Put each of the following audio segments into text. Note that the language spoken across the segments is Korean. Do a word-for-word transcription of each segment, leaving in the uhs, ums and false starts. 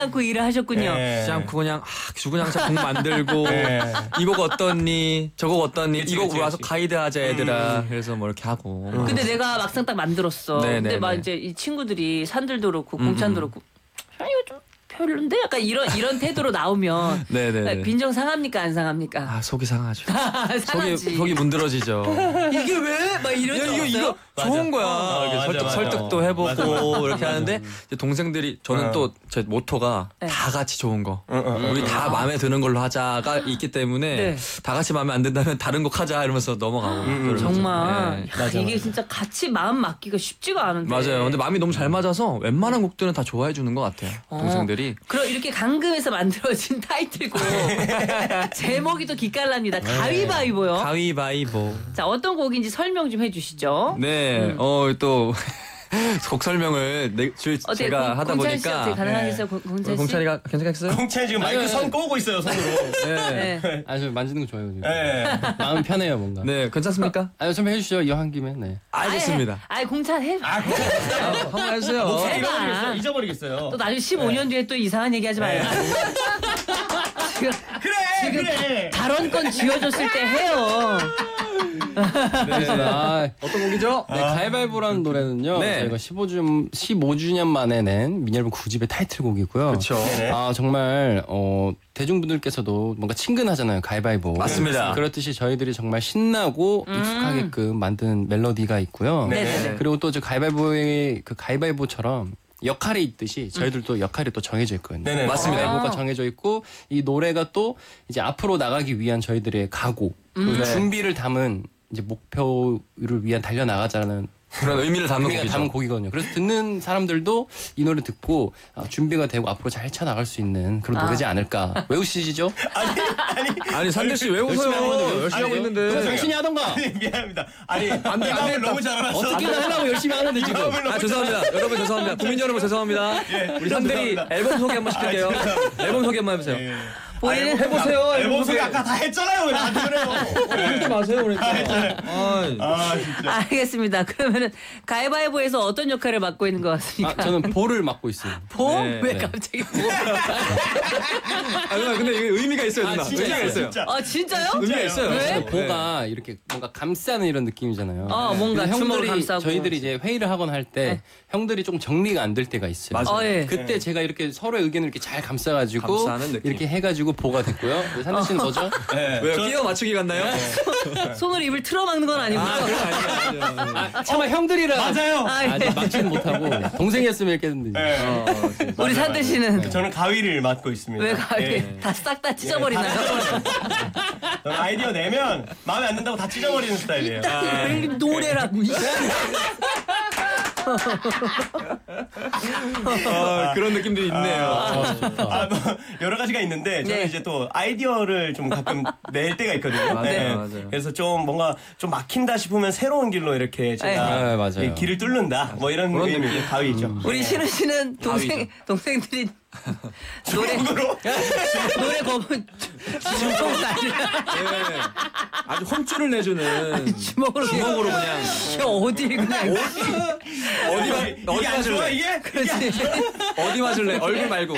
않고 일을 하셨군요. 네. 쉬지 않고 그냥 아, 주구장창 곡 만들고 이 곡 어떻니 저곡 어떠니 그치, 이 곡 그치, 와서 그치. 가이드 하자 얘들아. 그래서 뭐 이렇게 하고. 근데 내가 막상 딱 만들었어. 네, 근데 네, 막 네. 이제 이 친구들이 산들도 그렇고 공찬도 그렇고 아 이거 좀 별론데 약간 이런 이런 태도로 나오면 네네. 빈정 상합니까 안 상합니까? 아 속이 상하죠. 상하지. 속이 속이 문드러지죠. 이게 왜? 막 이런 야, 적 이거 없어요? 이거 좋은 거야. 어, 이렇게 맞아, 설득, 맞아. 설득도 해보고 맞아. 이렇게 하는데 이제 동생들이 저는 어. 또 제 모토가 네. 다 같이 좋은 거. 어, 어, 우리 다 마음에 드는 걸로 하자가 있기 때문에 네. 다 같이 마음에 안 든다면 다른 곡 하자 이러면서 넘어가고. 그러죠. 정말 네. 야, 이게 진짜 같이 마음 맡기가 쉽지가 않은데. 맞아요. 근데 마음이 너무 잘 맞아서 웬만한 곡들은 다 좋아해 주는 것 같아요. 동생들이. 그럼 이렇게 강금에서 만들어진 타이틀곡 제목이 또 기깔납니다. 가위바위보요. 가위바위보. 자 어떤 곡인지 설명 좀 해주시죠. 네. 어 또 곡 설명을 내, 줄, 어때 제가 하다 공찬 씨 보니까 어떻게 가능하겠어요, 공- 공찬 씨? 공찬이가 괜찮겠어요? 공찬이 지금 마이크 아니, 선 꼬고 있어요, 손으로. 네. 네. 아, 저 만지는 거 좋아요. 지금. 네. 마음 편해요, 뭔가. 네, 괜찮습니까? 아니, 좀 해주시죠. 이왕 한 김에. 네. 알겠습니다. 아예 공찬 해. 아, 공찬 아, 한번 해주세요. 목소리 해봐. 잃어버리겠어요. 잊어버리겠어요. 또 나중에 십오 년 뒤에 또 이상한 얘기하지 말고. 지금 그래, 지금 그래. 발언권 쥐어줬을 때 해요. 네. 아, 어떤 곡이죠? 네, 가위바위보라는 노래는요. 네. 저희가 십오 주, 십오 주년 만에 낸 미니 앨범 구 집의 타이틀곡이고요. 그렇죠. 아, 정말 어, 대중분들께서도 뭔가 친근하잖아요. 가위바위보. 맞습니다. 그렇듯이 저희들이 정말 신나고 익숙하게끔 만든 멜로디가 있고요. 네네네. 그리고 또 저 가위바위보의 그 가위바위보처럼 역할이 있듯이 저희들도 역할이 또 정해져 있거든요. 네네. 맞습니다. 가위바위보가 아. 정해져 있고 이 노래가 또 이제 앞으로 나가기 위한 저희들의 각오, 그 네. 준비를 담은 이제 목표를 위한 달려 나가자는 그런 의미를 담은 의미가 곡이죠. 담은 곡이거든요. 그래서 듣는 사람들도 이 노래 듣고 아, 준비가 되고 앞으로 잘 쳐나갈 수 있는 그런 노래지 않을까. 외우시죠? 아니 산들 씨 왜 열심히 하는 건데 웃어요? 왜 열심히 하고 그럼 있는데. 당신이 하던가. 아니, 미안합니다. 아니, 안 돼, 이 안 마음을 되겠다. 너무 잘 알았어. 어떻게든 하려고 열심히 하는데 지금. 아 죄송합니다. 여러분 죄송합니다. 국민 여러분 죄송합니다. 우리 산들이 죄송합니다. 앨범 소개 한번 시킬게요. 앨범 소개 한번 해보세요. 예. 본인은 해보세요. 앨범 소개 아까 다 했잖아요. 왜 나한테 그래요? 그러지 마세요, 그러니까. 아, 아, 진짜. 알겠습니다. 그러면은 가위바위보에서 어떤 역할을 맡고 있는 것 같습니까? 아, 저는 볼을 맡고 있어요. 보? 네, 왜 네. 갑자기 보? 아 누나 근데 이게 의미가 있어요, 누나. 아, 진짜 의미가 있어요. 진짜. 아 진짜요? 의미가 있어요. 왜? 네. 보가 이렇게 뭔가 감싸는 이런 느낌이잖아요. 어, 뭔가 그래서 주먹을 형들이 감싸고. 저희들이 이제 회의를 하건 할 때 형들이 좀 정리가 안 될 때가 있어요. 맞아요. 어, 예. 그때 제가 이렇게 서로의 의견을 이렇게 잘 감싸가지고 감싸는 느낌. 이렇게 해가지고 보가 됐고요. 산들 씨는 뭐죠? 네. 왜요? 저- 끼어 맞추기 같나요? 손으로 입을 틀어막는 건 아니고요. 아, 그건 아니에요. 아니에요. 아, 차마 형들이라 맞아요. 아, 예. 아직 막지는 못하고 동생이었으면 했겠는데. 네. 어, 진짜. 우리 산들 씨는 저는 가위를 맡고 있습니다. 왜 가위 예. 다 싹 다 찢어버리나요? 저는 아이디어 내면 마음에 안 든다고 다 찢어버리는 스타일이에요. 아, 노래라고. 아, 그런 느낌도 있네요. 아, 뭐 여러 가지가 있는데 저는 네. 이제 또 아이디어를 좀 가끔 낼 때가 있거든요. 맞아요, 맞아요. 그래서 좀 뭔가 좀 막힌다 싶으면 새로운 길로 이렇게 제가 네, 맞아요. 이 길을 뚫는다. 뭐 이런 그런 의미 느낌. 가위죠. 우리 신우 씨는 동생 동생들이 노래 주먹으로 노래 거면 주먹 아니야 네. 아주 혼쭐을 내주는 주먹으로 주먹으로 그냥 씨, 어디 그냥 어디 마- 이게 어디 안 좋아 맞을래? 이게? 그렇지. 어디 맞을래? 얼굴 말고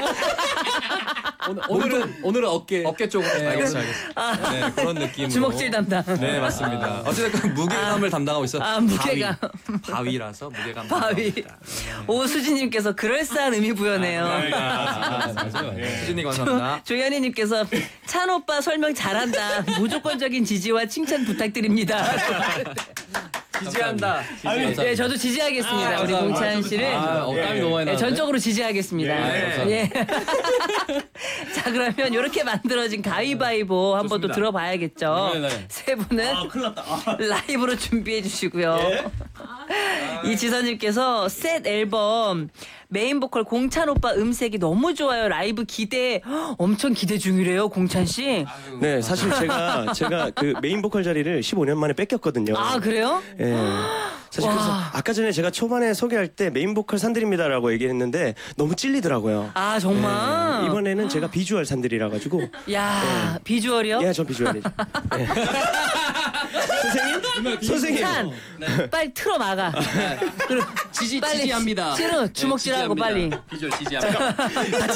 오늘, 오늘은 오늘은 어깨. 어깨 쪽으로. 알겠어, 알겠어. 네, 그런 느낌으로. 주먹질 담당. 네, 맞습니다. 어쨌든 무게감을 담당하고 있어. 아, 무게감. 바위. 바위라서 무게감. 바위. 오수진님께서 그럴싸한 의미 부여네요. 아, 맞아요. 수진이 감사합니다. 조현희님께서 찬 오빠 설명 잘한다. 무조건적인 지지와 칭찬 부탁드립니다. 지지한다. 아니, 네, 저도 지지하겠습니다. 아, 우리 감사합니다. 공찬 씨를. 아, 어, 땀이 예. 너무 많이 네, 나는데. 전적으로 지지하겠습니다. 예. 예. 자, 그러면 이렇게 만들어진 가위바위보 한번 또 좋습니다. 들어봐야겠죠. 네, 네. 세 분은 아, 큰일 났다. 아. 라이브로 준비해 주시고요. 예? 이지선님께서 셋 앨범 메인 보컬 공찬 오빠 음색이 너무 좋아요. 라이브 기대 헉, 엄청 기대 중이래요, 공찬 씨. 네, 사실 제가 제가 그 메인 보컬 자리를 십오 년 만에 뺏겼거든요. 아 그래요? 예. 사실 그래서 아까 전에 제가 초반에 소개할 때 메인 보컬 산들입니다라고 얘기했는데 너무 찔리더라고요. 아 정말. 예, 이번에는 제가 비주얼 산들이라 가지고 야 비주얼이요? 예, 전 비주얼이죠. 예. 선생님? 선생님. 찬 빨리 틀어 막아. 지지, 빨리 지지합니다. 싫어 주먹질하고 네, 빨리. 지지합니다. 비주얼 지지합니다.